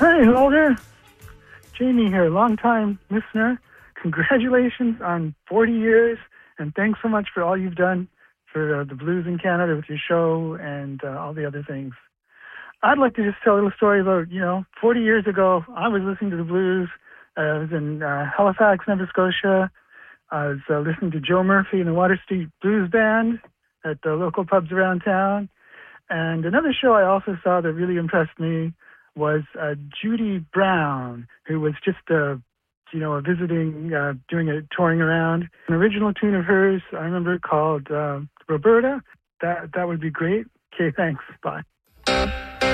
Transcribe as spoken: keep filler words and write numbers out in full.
Hi, hello there. Jamie here, long-time listener. Congratulations on forty years, and thanks so much for all you've done for uh, the blues in Canada with your show and uh, all the other things. I'd like to just tell a little story about, you know, forty years ago, I was listening to the blues. Uh, I was in uh, Halifax, Nova Scotia. I was uh, listening to Joe Murphy and the Water Street Blues Band at the local pubs around town. And another show I also saw that really impressed me was uh, Judy Brown, who was just a, you know, a visiting, uh, doing a touring around. An original tune of hers, I remember, called uh, Roberta. That that would be great. Okay, thanks. Bye.